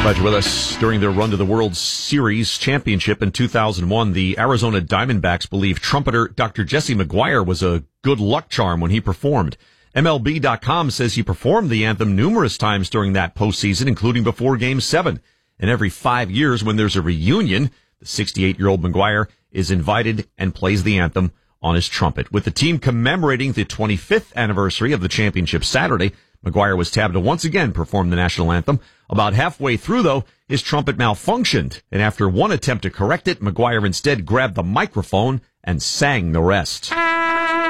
Glad you're with us. During their run to the World Series championship in 2001, the Arizona Diamondbacks believe trumpeter Dr. Jesse McGuire was a good luck charm when he performed. MLB.com says he performed the anthem numerous times during that postseason, including before Game 7. And every 5 years when there's a reunion, the 68-year-old McGuire is invited and plays the anthem on his trumpet. With the team commemorating the 25th anniversary of the championship Saturday, McGuire was tabbed to once again perform the national anthem. About halfway through, though, his trumpet malfunctioned, and after one attempt to correct it, McGuire instead grabbed the microphone and sang the rest.